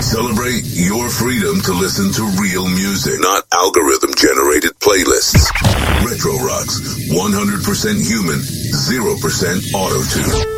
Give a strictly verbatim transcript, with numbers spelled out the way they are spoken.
Celebrate your freedom to listen to real music, not algorithm-generated playlists. Retro Rocks, one hundred percent human, zero percent auto-tune.